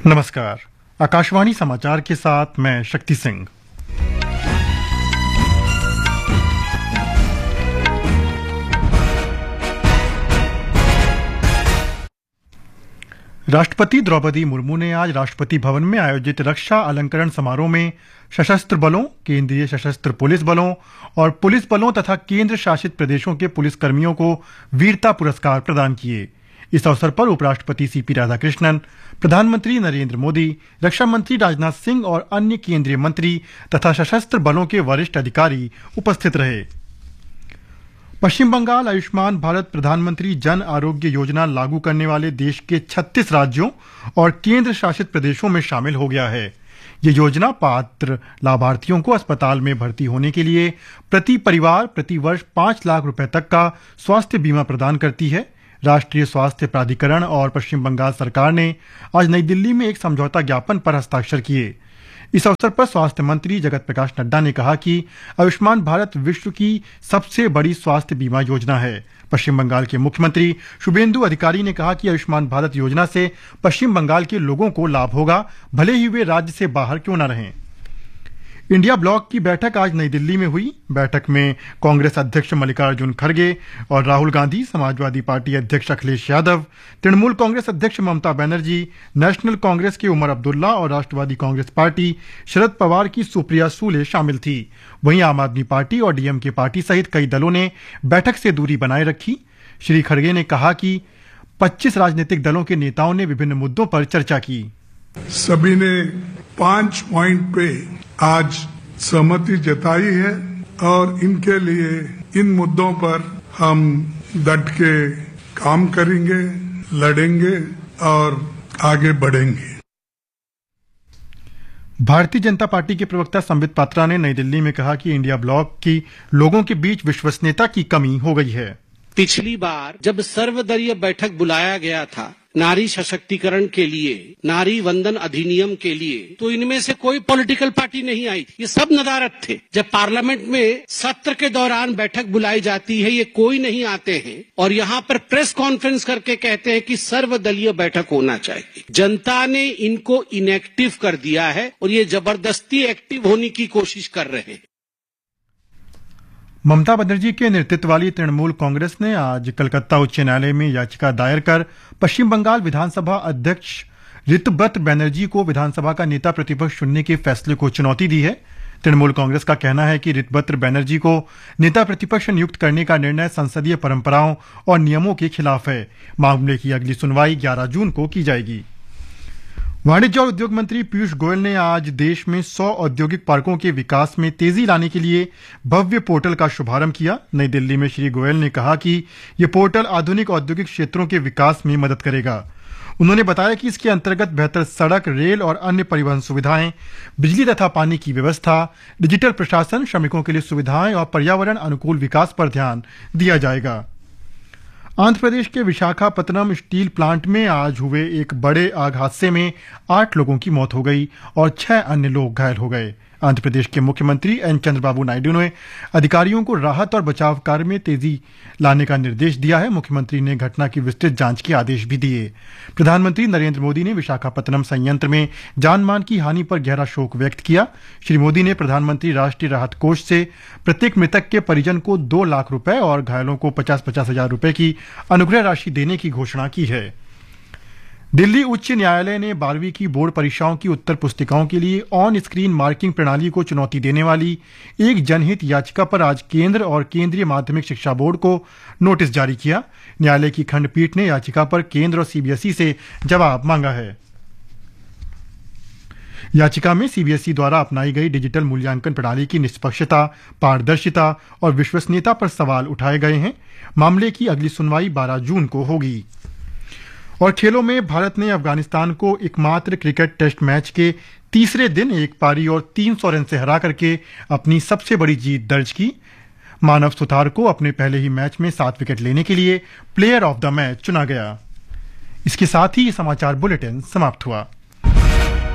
नमस्कार। आकाशवाणी समाचार के साथ मैं शक्ति सिंह। राष्ट्रपति द्रौपदी मुर्मू ने आज राष्ट्रपति भवन में आयोजित रक्षा अलंकरण समारोह में सशस्त्र बलों, केंद्रीय सशस्त्र पुलिस बलों और पुलिस बलों तथा केंद्र शासित प्रदेशों के पुलिसकर्मियों को वीरता पुरस्कार प्रदान किए। इस अवसर पर उपराष्ट्रपति सीपी राधाकृष्णन, प्रधानमंत्री नरेंद्र मोदी, रक्षा मंत्री राजनाथ सिंह और अन्य केंद्रीय मंत्री तथा सशस्त्र बलों के वरिष्ठ अधिकारी उपस्थित रहे। पश्चिम बंगाल आयुष्मान भारत प्रधानमंत्री जन आरोग्य योजना लागू करने वाले देश के 36 राज्यों और केंद्र शासित प्रदेशों में शामिल हो गया है। ये योजना पात्र लाभार्थियों को अस्पताल में भर्ती होने के लिए प्रति परिवार प्रति वर्ष 5 लाख रुपए तक का स्वास्थ्य बीमा प्रदान करती है। राष्ट्रीय स्वास्थ्य प्राधिकरण और पश्चिम बंगाल सरकार ने आज नई दिल्ली में एक समझौता ज्ञापन पर हस्ताक्षर किए। इस अवसर पर स्वास्थ्य मंत्री जगत प्रकाश नड्डा ने कहा कि आयुष्मान भारत विश्व की सबसे बड़ी स्वास्थ्य बीमा योजना है। पश्चिम बंगाल के मुख्यमंत्री शुभेंदु अधिकारी ने कहा कि आयुष्मान भारत योजना से पश्चिम बंगाल के लोगों को लाभ होगा, भले ही वे राज्य से बाहर क्यों न रहें। इंडिया ब्लॉक की बैठक आज नई दिल्ली में हुई। बैठक में कांग्रेस अध्यक्ष मल्लिकार्जुन खड़गे और राहुल गांधी, समाजवादी पार्टी अध्यक्ष अखिलेश यादव, तृणमूल कांग्रेस अध्यक्ष ममता बनर्जी, नेशनल कांग्रेस के उमर अब्दुल्ला और राष्ट्रवादी कांग्रेस पार्टी शरद पवार की सुप्रिया सूले शामिल थी। वहीं आम आदमी पार्टी और डीएमके पार्टी सहित कई दलों ने बैठक से दूरी बनाए रखी। श्री खड़गे ने कहा कि 25 राजनीतिक दलों के नेताओं ने विभिन्न मुद्दों पर चर्चा की। सभी ने 5 पॉइंट पे आज सहमति जताई है और इनके लिए इन मुद्दों पर हम डट के काम करेंगे, लड़ेंगे और आगे बढ़ेंगे। भारतीय जनता पार्टी के प्रवक्ता संबित पात्रा ने नई दिल्ली में कहा कि इंडिया ब्लॉक की लोगों के बीच विश्वसनीयता की कमी हो गई है। पिछली बार जब सर्वदलीय बैठक बुलाया गया था नारी सशक्तिकरण के लिए, नारी वंदन अधिनियम के लिए, तो इनमें से कोई पॉलिटिकल पार्टी नहीं आई। ये सब नदारत थे। जब पार्लियामेंट में सत्र के दौरान बैठक बुलाई जाती है, ये कोई नहीं आते हैं और यहाँ पर प्रेस कॉन्फ्रेंस करके कहते हैं कि सर्वदलीय बैठक होना चाहिए। जनता ने इनको इनएक्टिव कर दिया है और ये जबरदस्ती एक्टिव होने की कोशिश कर रहे हैं। ममता बनर्जी के नेतृत्व वाली तृणमूल कांग्रेस ने आज कलकत्ता उच्च न्यायालय में याचिका दायर कर पश्चिम बंगाल विधानसभा अध्यक्ष ऋतव्रत बनर्जी को विधानसभा का नेता प्रतिपक्ष चुनने के फैसले को चुनौती दी है। तृणमूल कांग्रेस का कहना है कि ऋतव्रत बनर्जी को नेता प्रतिपक्ष नियुक्त करने का निर्णय संसदीय परंपराओं और नियमों के खिलाफ है। मामले की अगली सुनवाई 11 जून को की जाएगी। वाणिज्य और उद्योग मंत्री पीयूष गोयल ने आज देश में 100 औद्योगिक पार्कों के विकास में तेजी लाने के लिए भव्य पोर्टल का शुभारंभ किया। नई दिल्ली में श्री गोयल ने कहा कि ये पोर्टल आधुनिक औद्योगिक क्षेत्रों के विकास में मदद करेगा। उन्होंने बताया कि इसके अंतर्गत बेहतर सड़क, रेल और अन्य परिवहन सुविधाएं, बिजली तथा पानी की व्यवस्था, डिजिटल प्रशासन, श्रमिकों के लिए सुविधाएं और पर्यावरण अनुकूल विकास पर ध्यान दिया जाएगा। आंध्र प्रदेश के विशाखापत्तनम स्टील प्लांट में आज हुए एक बड़े आग हादसे में 8 लोगों की मौत हो गई और 6 अन्य लोग घायल हो गए। आंध्र प्रदेश के मुख्यमंत्री एन चंद्रबाबू नायडू ने अधिकारियों को राहत और बचाव कार्य में तेजी लाने का निर्देश दिया है। मुख्यमंत्री ने घटना की विस्तृत जांच के आदेश भी दिए। प्रधानमंत्री नरेंद्र मोदी ने विशाखापत्तनम संयंत्र में जानमाल की हानि पर गहरा शोक व्यक्त किया। श्री मोदी ने प्रधानमंत्री राष्ट्रीय राहत कोष से प्रत्येक मृतक के परिजन को 2 लाख रुपए और घायलों को 50-50 हजार रुपए की अनुग्रह राशि देने की घोषणा की है। दिल्ली उच्च न्यायालय ने 12वीं की बोर्ड परीक्षाओं की उत्तर पुस्तिकाओं के लिए ऑन स्क्रीन मार्किंग प्रणाली को चुनौती देने वाली एक जनहित याचिका पर आज केंद्र और केंद्रीय माध्यमिक शिक्षा बोर्ड को नोटिस जारी किया। न्यायालय की खंडपीठ ने याचिका पर केंद्र और सीबीएसई से जवाब मांगा है। याचिका में सीबीएसई द्वारा अपनाई गई डिजिटल मूल्यांकन प्रणाली की निष्पक्षता, पारदर्शिता और विश्वसनीयता पर सवाल उठाए गए हैं। मामले की अगली सुनवाई 12 जून को होगी। और खेलों में भारत ने अफगानिस्तान को एकमात्र क्रिकेट टेस्ट मैच के तीसरे दिन 1 पारी और 300 रन से हरा करके अपनी सबसे बड़ी जीत दर्ज की। मानव सुथार को अपने पहले ही मैच में 7 विकेट लेने के लिए प्लेयर ऑफ द मैच चुना गया। इसके साथ ही समाचार बुलेटिन समाप्त हुआ।